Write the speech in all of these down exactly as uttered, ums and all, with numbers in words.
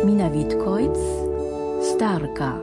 Mina Witkojc, Starka.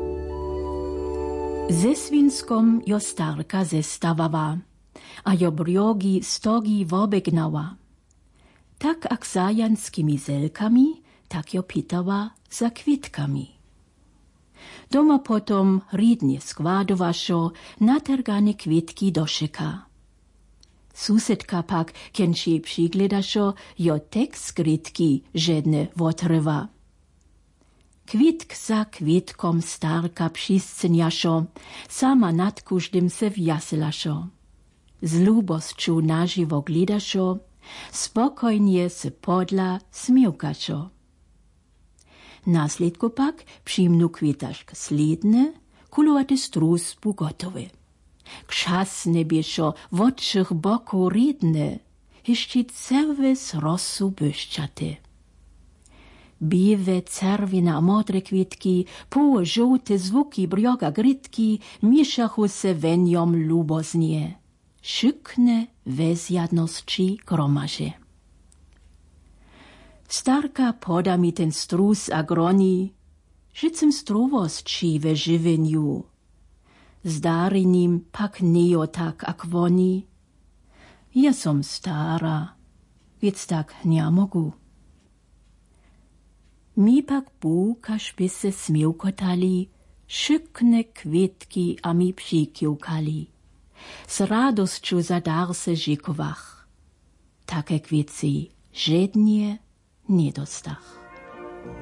Ze swinskom jo Starka zestawała, a jo brjogi stogi wobegnała. Tak ak zajanskimi zelkami, tak jo pitała za kwitkami. Doma potom ridnie składowaszo natergane kwitki do szyka. Susedka pak, kienž jej přigledaszo, jo tek skrytki žedne wotrywa. Kwitk za kwitkom Starka přiscenjaszo, sama nad kuždym se wjasylaszo. Z lubosću naživo gledaszo, spokojnie se podla smiłkaszo. Nasljedko pak přimnu kwitašk sledne, kulovaty strus bu gotowy. Kšasne běšo wodšych boku redne, hišči cerves rosu byščate. Bive, cervina a modre kvitki, połe żółte zvuki brjoga grytki, mieszachu se wenjom luboznie. Šykne vezjadnosći gromaže. Starka poda mi ten strus a groni, žicem struvosći ve živenju. Zdari nim pak nejo tak ak woni. Ja som stara, więc tak nie mogu. Mi pak bukaš by se smiłkotali, šykne kvitki a mi přikiukali. S radosću za dar se žikowach. Takie kwietci żednie nie dostach.